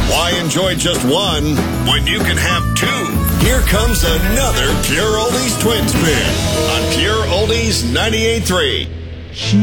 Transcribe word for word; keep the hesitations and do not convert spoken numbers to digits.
Why enjoy just one when you can have two? Here comes another Pure Oldies Twin Spin on Pure Oldies ninety-eight point three.